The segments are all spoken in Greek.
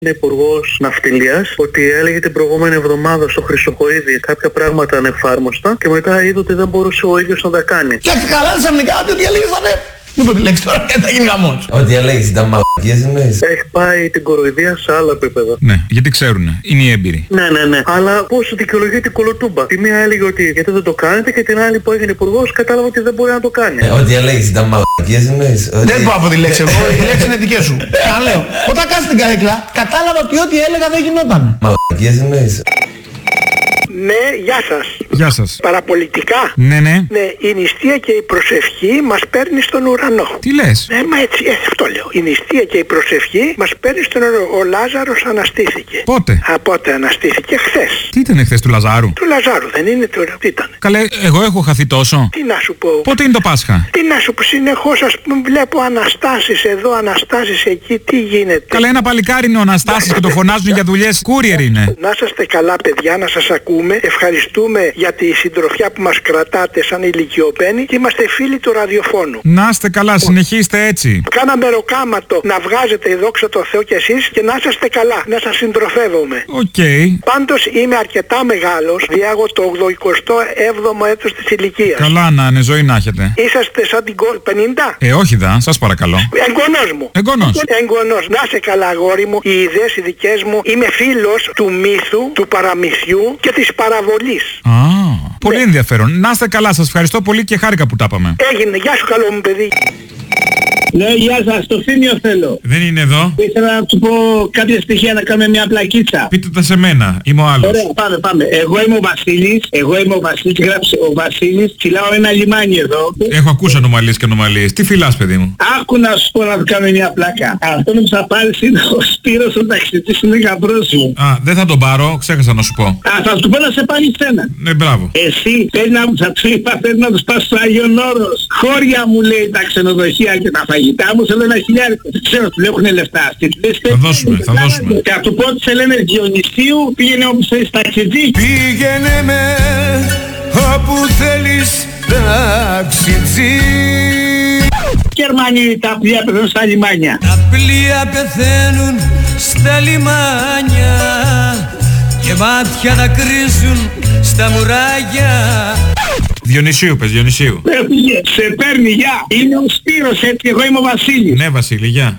Είναι υπουργός ναυτιλίας, ότι έλεγε την προηγούμενη εβδομάδα στο Χρυσοχοΐδη κάποια πράγματα ανεφάρμοστα και μετά είδε ότι δεν μπορούσε ο ίδιος να τα κάνει. Και καλά ξαφνικά ότι διαλύσανε. Μην πω τη λέξη τώρα, θα γίνει γαμός. Ό,τι έλεγες ήταν μαλακίες εννοείς. Έχει πάει την κοροϊδία σε άλλο επίπεδο. Ναι, γιατί ξέρουνε. Είναι οι έμπειροι. Ναι. Αλλά πώς δικαιολογεί την κολοτούμπα. Τη μία έλεγε ότι γιατί δεν το κάνετε και την άλλη που έγινε υπουργός κατάλαβε ότι δεν μπορεί να το κάνει. Ό,τι έλεγες ήταν μαλακίες εννοείς. Δεν πάω από τη λέξη εγώ, η λέξη είναι δικές σου. Λέω, όταν κάνεις την καρέκλα, κατάλαβα ότι ό,τι έλεγα δεν γινόταν. Μαλακίες εννοείς. Ναι, γεια σας. Γεια σας. Παραπολιτικά. Ναι. Ναι, η νηστεία και η προσευχή μας παίρνει στον ουρανό. Τι λες? Μα έτσι, αυτό λέω. Η νηστεία και η προσευχή μας παίρνει στον ουρανό. Ο Λάζαρος αναστήθηκε. Πότε? Πότε αναστήθηκε? Χθες. Τι ήταν χθες του Λαζάρου? Του Λαζάρου, δεν είναι τώρα? Τι ήταν? Καλέ, εγώ έχω χαθεί τόσο. Τι να σου πω? Πότε είναι το Πάσχα? Τι να σου πω, συνεχώς ας πούμε βλέπω αναστάσεις εδώ, αναστάσεις εκεί, τι γίνεται? Καλέ, ένα παλικάρι είναι ο Αναστάσης και το φωνάζουν για δουλειές. Courier είναι. Να είσαστε καλά παιδιά, να σας ακούμε. Ευχαριστούμε για τη συντροφιά που μας κρατάτε σαν ηλικιωμένοι και είμαστε φίλοι του ραδιοφώνου. Να είστε καλά, συνεχίστε έτσι. Κάναμε ροκάματο να βγάζετε η δόξα τω Θεώ κι εσείς και να είσαστε καλά, να σας συντροφεύομαι. Οκ. Πάντως είμαι αρκετά μεγάλος, διάγω το 87ο έτος της ηλικίας. Καλά να είναι, ζωή να έχετε. Είσαστε σαν την 50? Όχι δα, σας παρακαλώ. Εγγονός μου. Εγγονός. Να είσαι καλά αγόρι μου, οι ιδέες οι δικές μου. Είμαι φίλος του μύθου, του παραμυθιού και της παραβολής. Πολύ ενδιαφέρον. Να είστε καλά, σας ευχαριστώ πολύ και χάρηκα που τα είπαμε. Έγινε, γεια σου καλό μου παιδί. Ναι, γεια σας, το Θήμιο θέλω. Δεν είναι εδώ. Ήθελα να του πω κάποια στοιχεία να κάνουμε μια πλακίτσα. Πείτε τα σε μένα, είμαι ο άλλος. Ωραία, πάμε. Εγώ είμαι ο Βασίλης, γράψε ο Βασίλης, φυλάω ένα λιμάνι εδώ. Έχω ακούσει ανομαλίες και ανομαλίες. Τι φυλάς, παιδί μου? Άκου να σου πω να του κάνουμε μια πλάκα. Αυτό που θα πάρεις είναι ο Σπύρος ο ταξιτής, είναι γαμπρός μου. Δεν θα τον πάρω, ξέχασα να σου πω. Θα του πω να σε πάρει σένα. Ναι, μπράβο. Εσύ θα του είπα, θέλει να τους πας στο Άγιον Όρος. Χώρια μου λέει τα ξενοδοχεία και τα φαγητά μου, θέλω 1.000. Δεν ξέρω, του έχουνε λεφτά. Θα δώσουμε. Και θα του πω ότι σε λένε Διονυσίου, πήγαινε όπου θέλεις ταξιτζή. Πήγαινε με όπου θέλεις ταξιτζή. Γερμανοί τα πλοία πεθαίνουν στα λιμάνια. Τα πλοία πεθαίνουν στα λιμάνια και μάτια να κρίζουν στα μουράγια. Διονυσίου πες, Διονυσίου. Σε παίρνει, γεια. Είναι ο Σπύρος έτσι, εγώ είμαι ο Βασίλης. Ναι, Βασίλη, γεια.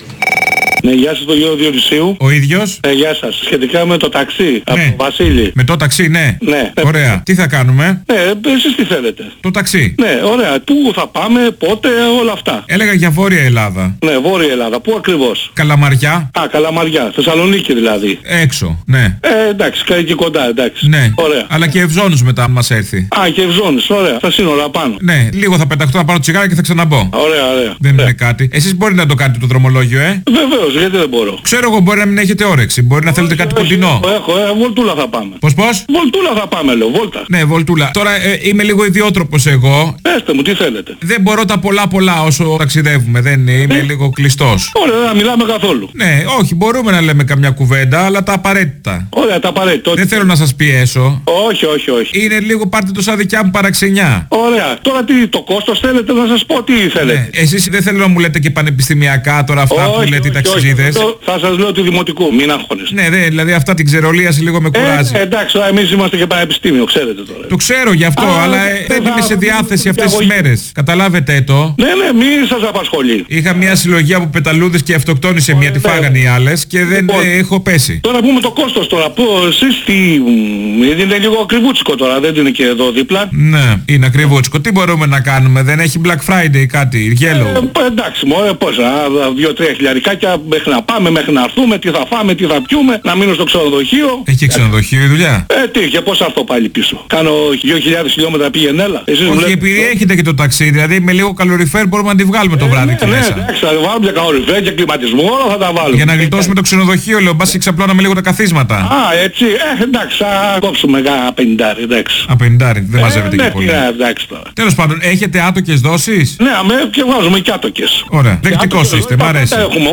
Ναι, γεια σας, τον κύριο Διονυσίου. Ο ίδιος. Γεια σας. Σχετικά με το ταξί, από τον Βασίλη. Με το ταξί, ναι. Ναι. Ωραία. Τι θα κάνουμε? Εσείς τι θέλετε? Το ταξί. Ναι, ωραία. Πού θα πάμε, πότε, όλα αυτά. Έλεγα για Βόρεια Ελλάδα. Ναι, Βόρεια Ελλάδα. Πού ακριβώς? Καλαμαριά. Καλαμαριά. Θεσσαλονίκη δηλαδή. Έξω, ναι. Εντάξει, εκεί κοντά, εντάξει. Ναι. Ωραία. Αλλά και Ευζώνους μετά μας έρθει. Και Ευζώνης, ωραία. Στα σύνορα πάνω. Ναι, λίγο θα πεταχτώ να πάρω τσιγάρα και θα ξαναμπώ. Ωραία. Δεν είναι κάτι. Εσείς μπορείτε να το κάνετε το δρομολόγιο, Βεβαίως, γιατί δεν μπορώ. Ξέρω εγώ, μπορεί να μην έχετε όρεξη. Μπορεί να θέλετε κάτι κοντινό. Έχω, βολτούλα θα πάμε. Πώς? Βολτούλα θα πάμε, λέω, βόλτα. Ναι, βολτούλα. Τώρα είμαι λίγο ιδιότροπος εγώ. Πέστε μου, τι θέλετε. Δεν μπορώ τα πολλά όσο ταξιδεύουμε. Δεν είμαι λίγο κλειστός. Ωραία, δεν μιλάμε καθόλου. Ναι, όχι, μπορούμε να λέμε καμιά κουβέντα, αλλά τα απαραίτητα. Ωραία, τα απαραίτητα. Δεν θέλω να σας πιέσω. Όχι. Είναι λίγο, πάρτε το σαν δικιά μου παραξενιά. Ωραία. Τώρα τι, το κόστος θέλετε να σας πω, τι θέλετε. Ναι. Εσείς δεν θέλω να μου λέτε και πανεπιστημιακά τώρα αυτά που λέτε οι ταξιδίδες. Θα σας λέω του δημοτικού, μην αγχώνεστε. Ναι, δηλαδή αυτά την ξερολίαση λίγο με κουράζει. Εντάξει, εμείς είμαστε και πανεπιστήμιο, ξέρετε τώρα. Το ξέρω γι' αυτό, αλλά δεν είμαι σε διάθεση αυτές τις μέρες. Καταλάβετε το. Ναι, μην σας απασχολεί. Είχα μια συλλογή από πεταλούδες και αυτοκτόνησε μία, τη φάγανε οι άλλες και δεν έχω πέσει. Τώρα πούμε το κόστος τώρα. Εσείς τι, είναι λίγο ακριβούτσικο τώρα, δεν είναι και εδώ δίπλα. Ναι, είναι ακριβούτσικο. Τι μπορούμε να κάνουμε, δεν έχει Black Friday κάτι, yellow. Εντάξει, μωρέ, πόσα, 2-3 χιλιαρικάκια μέχρι να πάμε, μέχρι να έρθουμε, τι θα φάμε, τι θα πιούμε, να μείνω στο ξενοδοχείο. Έχει ξενοδοχείο η δουλειά. Τι, και πώς θα έρθω πάλι πίσω. Κάνω 2.000 χιλιόμετρα πήγαινε έλα. Όχι, επειδή έχετε και το ταξίδι, δηλαδή με λίγο καλοριφέρ μπορούμε να τη βγάλουμε το βράδυ εκεί μέσα. Ναι, εντάξει, θα βάλουμε και καλοριφέρ και κλιματισμό, όλα θα τα βάλουμε. Για να γλιτώσουμε το ξενοδοχείο, λέω, μπας και ξαπλώναμε λίγο τα καθίσματα. Έτσι, εντάξει, θα κόψουμε κάνα 50, εντάξει. 50, δεν μαζεύεται και πολύ. Ναι, εντάξει τώρα. Τέλος πάντων, έχετε άτοκες δόσεις? Ναι, και βάζουμε και άτοκες. Ωραία, δεκτικός είστε, μ' αρέσει. Τα έχουμε όλα, το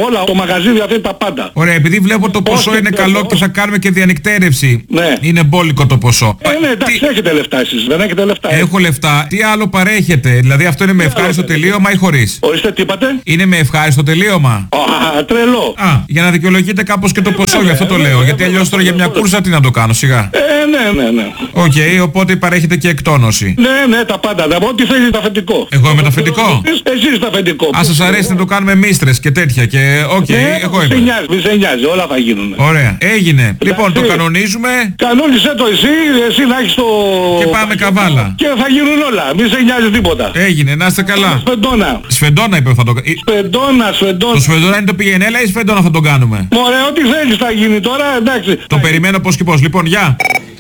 μαγαζί διαθέτει τα πάντα. Ωραία, επειδή βλέπω το ποσό είναι καλό και θα κάνουμε και διανυκτέρευση. Ναι. Είναι μπόλικο το ποσό. Ναι, εντάξει, έχετε λεφτά εσείς, δεν έχετε λεφτά. Έχω λεφτά. Τι άλλο παρέχετε? Δηλαδή αυτό είναι με ευχάριστο τελείωμα ή χωρίς? Ορίστε, τι είπατε? Είναι με ευχάριστο τελείωμα. Τρελό. Για να δικαιολογείτε κάπως και το ποσό, γι' αυτό το λέω. Γιατί αλλιώς τώρα για μια κούρσα τι να το κάνω, σιγά. Ναι. Οκ, οπότε παρέχετε και εκτόνωση. Ναι, τα πάντα. Ό,τι θέλει τα αφεντικό. Εγώ είμαι το αφεντικό. Εσείς τα αφεντικό. Αν σας αρέσει να το κάνουμε μίστρες και τέτοια και εγώ είμαι. Μη σε νοιάζει, όλα θα γίνουν. Ωραία, έγινε. Λοιπόν, το κανονίζουμε. Κανόνισε το εσύ να έχεις το... Και πάμε καβάλα. Και θα γίνουν όλα, μη σε νοιάζει τίποτα. Έγινε, να είστε καλά. Σφεντόνα. Σφεντόνα είπε θα το κάνουμε. Σφεντόνα. Το σφεντόνα είναι το πηγενέλα ή σφεντόνα θα τον κάνουμε? Ωραία, ό,τι θέλεις θα γίνει τώρα, εντάξει. Το περιμένω πώς και πώς. Λοιπόν, γεια.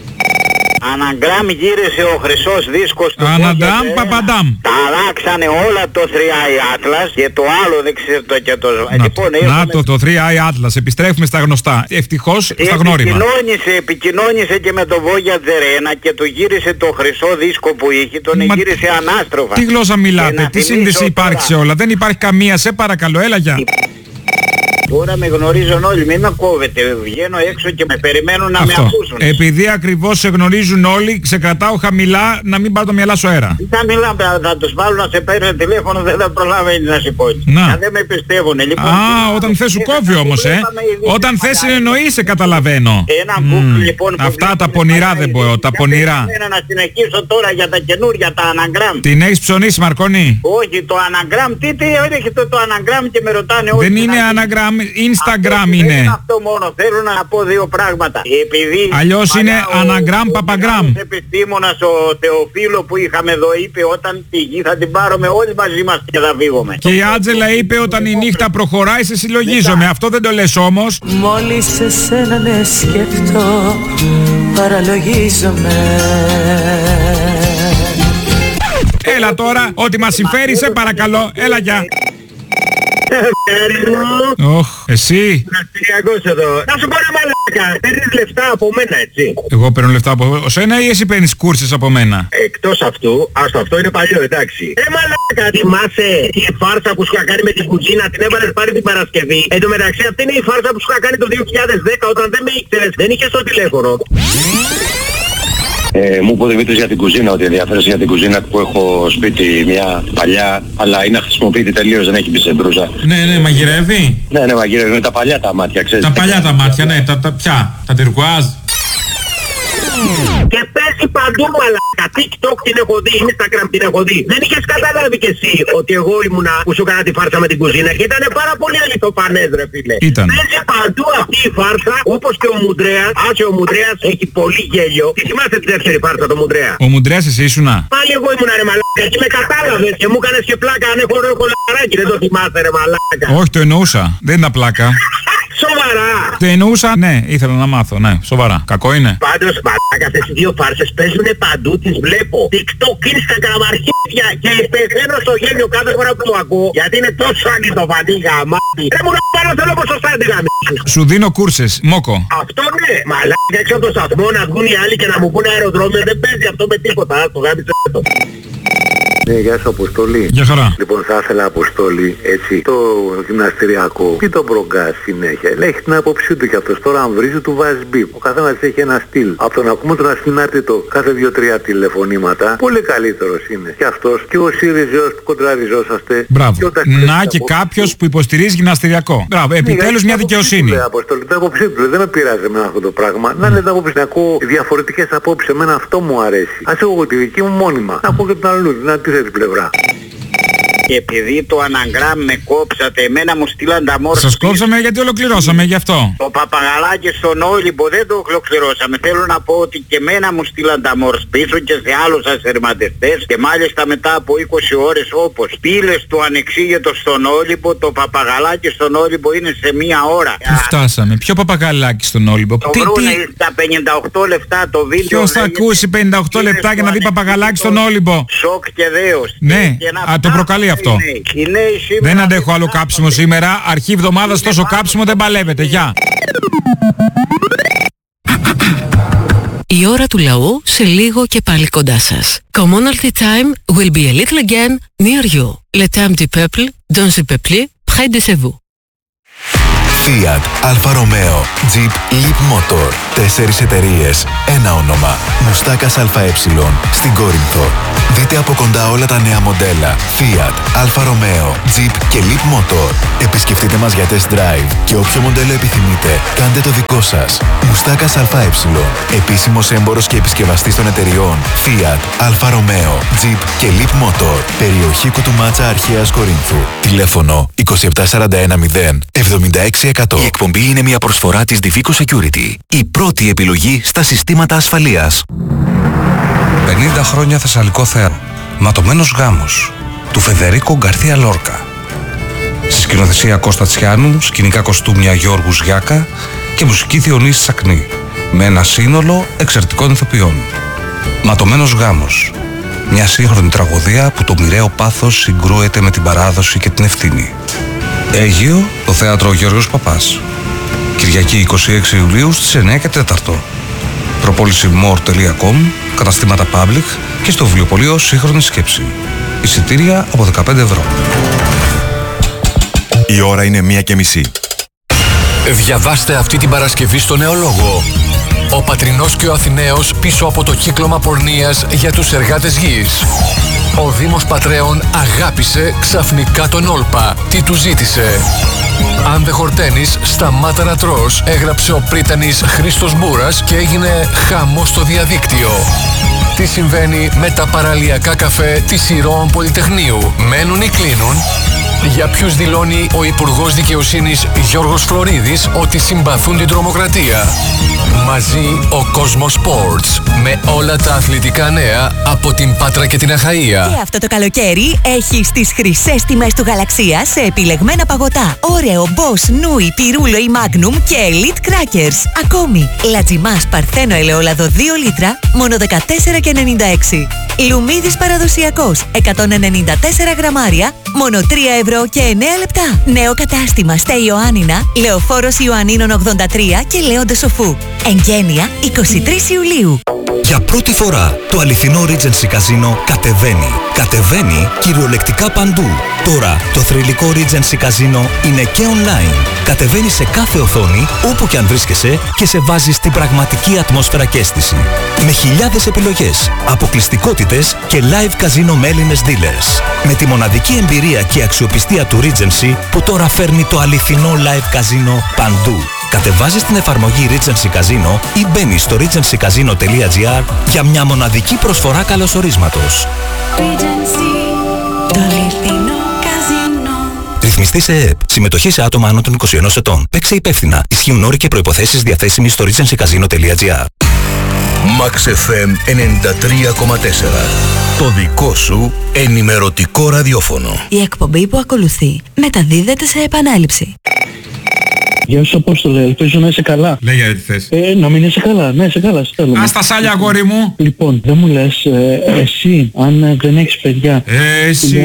Αναγκράμ γύρισε ο χρυσός δίσκος του Αναντάμ παπαντάμ. Τα αλλάξανε όλα το 3i Atlas και το άλλο δεν ξέρω το και το... Να το 3i Atlas. Επιστρέφουμε στα γνωστά. Ευτυχώς στα γνώριμα. Επικοινώνησε και με το Voyager 1 και του γύρισε το χρυσό δίσκο που είχε, τον γύρισε ανάστροφα. Τι γλώσσα μιλάτε, τι σύνδεση υπάρχει σε όλα? Δεν υπάρχει καμία, σε παρακαλώ, έλα γεια. Τώρα με γνωρίζουν όλοι, μην με κόβετε. Βγαίνω έξω και με περιμένουν να με ακούσουν. Επειδή ακριβώς σε γνωρίζουν όλοι, σε κρατάω χαμηλά να μην πάρω το μυαλά σου αέρα. Τι θα μιλάμε, θα τους βάλω να σε παίρνουν τηλέφωνο, δεν θα προλαβαίνει να σηκώσει. Δεν με πιστεύουν. Λοιπόν, όταν θες σου κόβει όμως, Όταν θες εννοείσαι, καταλαβαίνω. Λοιπόν, αυτά τα πονηρά δεν μπορώ, τα πονηρά. Να συνεχίσω τώρα για τα καινούρια, τα Anagram. Την έχεις ψωνίσει, Μαρκόνη? Όχι, το Anagram, τι έρχεται το Anagram και με ρωτάνε όλοι. Δεν είναι Anagram. Instagram είναι. Δεν είναι αυτό μόνο, θέλω να πω δύο πράγματα. Επειδή αλλιώς είναι Anagram, Papagram. Ο επιστήμονας ο Θεοφίλο που είχαμε εδώ είπε όταν τη γη θα την πάρουμε όλοι μαζί μας και θα φύγουμε. Και η Άντζελα είπε όταν η νύχτα προχωράει σε συλλογίζομαι. Αυτό δεν το λες όμως. Μόλις σε σένα ναι σκεφτώ παραλογίζομαι. Έλα τώρα, ό,τι μας συμφέρει σε παρακαλώ. Έλα γεια. Εσύ. Ναυτιλιακός εδώ. Να σου πω ρε μαλάκα, παίρνεις λεφτά από μένα, έτσι? Εγώ παίρνω λεφτά από σένα ή εσύ παίρνεις κούρσες από μένα? Εκτός αυτού, αυτό είναι παλιό, εντάξει. Μαλάκα, θυμάσαι τη φάρσα που σου είχα κάνει με την κουζίνα, την έβαλες πάρει την Παρασκευή? Εν τω μεταξύ αυτή είναι η φάρσα που σου είχα κάνει το 2010 όταν δεν με ήξερες, δεν είχες το τηλέφωνο. Μου είπε ο Δημήτρης για την κουζίνα, ότι ενδιαφέρεσαι για την κουζίνα που έχω σπίτι μια παλιά, αλλά είναι αχρησιμοποιητή τελείως, δεν έχει μπει σε μπρούζα. Ναι, μαγειρεύει. Ναι, μαγειρεύει, είναι τα παλιά τα μάτια, ξέρεις. Τα παλιά τα μάτια, ναι, ποια, τα τυρκουάζ. Και παίζει παντού μαλάκα. TikTok την έχω δει, Instagram την έχω δει. Δεν είχες καταλάβει κι εσύ ότι εγώ ήμουνα που σου έκανα τη φάρσα με την κουζίνα και ήταν πάρα πολύ αληθοφανές ρε φίλε. Παίζει παντού αυτή η φάρσα, όπως και ο Μουντρέας. Άσε ο Μουντρέας έχει πολύ γέλιο. Τι θυμάστε τη δεύτερη φάρσα το Μουντρέα? Ο Μουντρέας εσύ ήσουνα? Πάλι εγώ ήμουνα ρε μαλάκα και με κατάλαβες και μου έκανες και πλάκα αν έχω ωραίο κολαράκι. Δεν το θυμάστε ρε μαλάκα? Όχι, το εννοούσα, δεν ήταν πλάκα. Σοβαρά. Το εννοούσα, ναι, ήθελα να μάθω, ναι, σοβαρά. Κακό είναι? Πάντως μαλάκα αυτές οι δύο φάρσες παίζουνε παντού, τις βλέπω. TikTok, Instagram, αρχίδια και πεθαίνω στο γέλιο κάθε φορά που το ακούω. Γιατί είναι τόσο ανητοφανή γαμάτι. Δεν μου να πάρω θέλω ποσοστά τη γαμίτσους. Σου δίνω κούρσες, μόκο. Αυτό ναι, μαλάκα έξω από το σταθμό να βγουν οι άλλοι και να μου πούνε αεροδρόμιο, δεν παίζει αυτό με τίποτα. Το γάμισε το. Ναι, γεια σου Αποστόλη. Γεια χαρά. Λοιπόν, θα ήθελα Αποστόλη, έτσι, το γυμναστηριακό ή το μπρογκά συνέχεια. Έχει την άποψή του κι αυτός. Τώρα αν βρίζει του βάζει μπιπ. Ο καθένας έχει ένα στυλ. Από το να ακούμε τον ασυνάρτητο κάθε 2-3 τηλεφωνήματα, πολύ καλύτερος είναι. Και αυτός και ο Σύριζος που κοντραριζόσαστε. Μπράβο. Να και κάποιος που υποστηρίζει γυμναστηριακό. Μπράβο, επιτέλους μια δικαιοσύνη. Αποστόλη, την άποψή του δεν με πειράζει με αυτό το πράγμα. Να είναι την άποψη να ακούω διαφορετικές απόψεις. Εμένα αυτό μου αρέσει. Ας έχω τη δική μου μόνιμα. Να ακούω και τον αλλού. Να τη πλευρά. Και επειδή το Anagram με κόψατε, εμένα μου στείλαν τα μόρφα. Σας κόψαμε γιατί ολοκληρώσαμε, γι' αυτό. Το Παπαγαλάκι στον Όλυμπο δεν το ολοκληρώσαμε. Θέλω να πω ότι και εμένα μου στείλαν τα μόρφα πίσω και σε άλλους ασυρματιστές. Και μάλιστα μετά από 20 ώρες όπως πύλες του ανεξήγητο στον Όλυμπο, το Παπαγαλάκι στον Όλυμπο είναι σε μία ώρα. Πού φτάσαμε, ποιο Παπαγαλάκι στον Όλυμπο? Το βρούνε στα 58 λεπτά το βίντεο. Ποιος θα ακούσει 58 λεπτά για να δει Παπαγαλάκι στον Όλυμπο? Σοκ και δέος. Ναι, το προκαλεί αυτό. Δεν αντέχω άλλο κάψιμο σήμερα. Αρχή εβδομάδας τόσο κάψιμο δεν παλεύεται. Γεια. Η ώρα του λαού σε λίγο και πάλι κοντά σας. Commonalty time will be a little again near you. Le temps du peuple, dans le peuple, près de vous. Fiat, Alfa Romeo, Jeep, Leap Motor. 4 εταιρείες, ένα όνομα. Μουστάκας ΑΕ στην Κόρινθο. Δείτε από κοντά όλα τα νέα μοντέλα Fiat, Alfa Romeo, Jeep και Leap Motor. Επισκεφτείτε μας για test drive και όποιο μοντέλο επιθυμείτε, κάντε το δικό σας. Μουστάκας ΑΕ, επίσημος έμπορος και επισκευαστής των εταιριών Fiat, Alfa Romeo, Jeep και Leap Motor. Περιοχή Κουτουμάτσα Αρχαίας Κορίνθου. Τηλέφωνο 27740 76100. Η εκπομπή είναι μια προσφορά της Divico Security. Η πρώτη επιλογή στα συστήματα ασφαλείας. 50 χρόνια Θεσσαλικό θέατρο. Ματωμένος γάμος του Φεδερίκο Γκαρθία Λόρκα. Στη σκηνοθεσία Κώστα Τσιάνου, σκηνικά κοστούμια Γιώργου Γιάκα και μουσική Διονύση Σακνή. Με ένα σύνολο εξαιρετικών ηθοποιών. Ματωμένος γάμος. Μια σύγχρονη τραγωδία που το μοιραίο πάθος συγκρούεται με την παράδοση και την ευθύνη. Αίγυο, το θέατρο Γιώργος Παπάς. Κυριακή 26 Ιουλίου στις 9 και 4. Προπόληση more.com, καταστήματα public και στο βιβλιοπωλείο Σύγχρονη Σκέψη. Εισιτήρια από 15 ευρώ. Η ώρα είναι 1:30. Διαβάστε αυτή την Παρασκευή στο Νεολόγο. Ο Πατρινός και ο Αθηναίος πίσω από το κύκλωμα πορνείας για τους εργάτες γης. Ο Δήμος Πατρέων αγάπησε ξαφνικά τον Όλπα. Τι του ζήτησε? Αν δεν χορταίνεις, σταμάτα να τρως, έγραψε ο πρίτανης Χρήστος Μπούρας και έγινε χαμός στο διαδίκτυο. Τι συμβαίνει με τα παραλιακά καφέ της Ηρώων Πολυτεχνείου? Μένουν ή κλείνουν? Για ποιους δηλώνει ο Υπουργός Δικαιοσύνης Γιώργος Φλωρίδης ότι συμπαθούν την τρομοκρατία? Μαζί ο Κόσμος Sports με όλα τα αθλητικά νέα από την Πάτρα και την Αχαΐα. Και αυτό το καλοκαίρι έχεις τις χρυσές τιμές του Γαλαξία σε επιλεγμένα παγωτά. Oreo, Boss, Nui, Pirulo ή Magnum και Elite Crackers. Ακόμη, Λατζιμάς Παρθένο ελαιόλαδο 2 λίτρα, μόνο 14,96. Λουμίδης παραδοσιακός, 194 γραμμάρια, μόνο 3 ευρώ και 9 λεπτά. Νέο κατάστημα στα Ιωάννινα, Λεωφόρος Ιωαννίνων 83 και Λέοντα Σοφού. Εγγένεια 23 Ιουλίου. Για πρώτη φορά το αληθινό Regency Casino κατεβαίνει. Κατεβαίνει κυριολεκτικά παντού. Τώρα το θρυλικό Regency Casino είναι και online. Κατεβαίνει σε κάθε οθόνη, όπου και αν βρίσκεσαι, και σε βάζει στην πραγματική ατμόσφαιρα και αίσθηση. Με χιλιάδες επιλογές, αποκλειστικότητες και live casino με Έλληνες dealers. Με τη μοναδική εμπειρία και αξιοπιστία του Regency που τώρα φέρνει το αληθινό live casino παντού. Κατεβάζεις την εφαρμογή Regency Casino ή μπαίνεις στο regencycasino.gr για μια μοναδική προσφορά καλωσορίσματος. Το αληθινό καζίνο. Ρυθμιστή σε ΕΕΠ. Συμμετοχή σε άτομα άνω των 21 ετών. Παίξε υπεύθυνα. Ισχύουν όροι και προϋποθέσεις διαθέσιμοι στο regencycasino.gr. Max FM 93,4. Το δικό σου ενημερωτικό ραδιόφωνο. Η εκπομπή που ακολουθεί μεταδίδεται σε επανάληψη. Γεια σου Απόστολε, ελπίζω να είσαι καλά. Λέγε τι θες. Να μην είσαι καλά, ναι είσαι καλά, στέλνω. Ας τα σάλια αγόρι μου. Λοιπόν, δεν μου λες, εσύ αν δεν έχεις παιδιά. Εσύ